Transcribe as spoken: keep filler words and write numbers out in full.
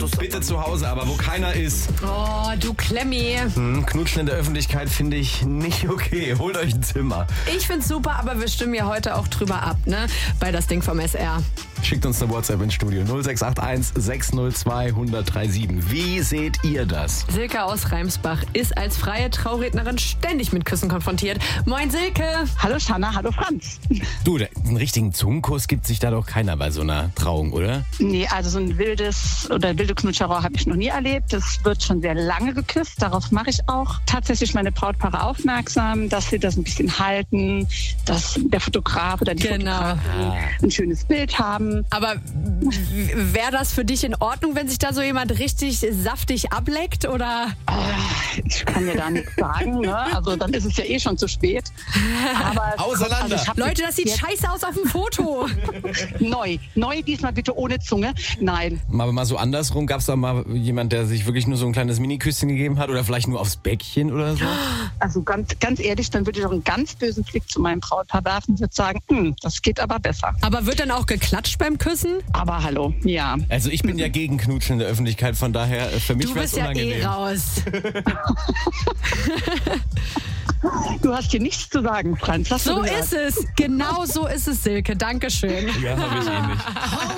Hause. Bitte zu Hause, aber wo keiner ist. Oh, du Klemmi. Hm, Knutschen in der Öffentlichkeit finde ich nicht okay. Holt euch ein Zimmer. Ich find's super, aber wir stimmen ja heute auch drüber ab, ne? Bei das Ding vom S R. Schickt uns eine WhatsApp ins Studio null sechs acht eins sechs null zwei eins null drei sieben. Wie seht ihr das? Silke aus Reimsbach ist als freie Traurednerin ständig mit Küssen konfrontiert. Moin Silke. Hallo Shanna, hallo Franz. Du, einen richtigen Zungenkuss gibt sich da doch keiner bei so einer Trauung, oder? Nee, also so ein wildes oder wilde Knutscherei habe ich noch nie erlebt. Das wird schon sehr lange geküsst. Darauf mache ich auch tatsächlich meine Brautpaare aufmerksam, dass sie das ein bisschen halten, dass der Fotograf oder die Genau. Fotografin ein schönes Bild haben. Aber wäre das für dich in Ordnung, wenn sich da so jemand richtig saftig ableckt, oder? Ich kann dir da nichts sagen, ne? Also dann ist es ja eh schon zu spät. Aber es Auseinander. kommt- also ich hab Leute, das sieht jetzt scheiße aus auf dem Foto. neu. Neu, diesmal bitte ohne Zunge. Nein. Aber mal so andersrum, gab es da mal jemand, der sich wirklich nur so ein kleines Mini-Küsschen gegeben hat oder vielleicht nur aufs Bäckchen oder so? Also ganz, ganz ehrlich, dann würde ich doch einen ganz bösen Blick zu meinem Brautpaar werfen und würde sagen, hm, das geht aber besser. Aber wird dann auch geklatscht beim Küssen? Aber hallo, ja. Also ich bin ja gegen Knutschen in der Öffentlichkeit, von daher äh, für mich Du wäre es bist ja unangenehm. eh raus. Du hast hier nichts zu sagen, Franz. Hast du So gehört? ist es. Genau so ist es, Silke. Dankeschön. Ja, habe ich eh nicht.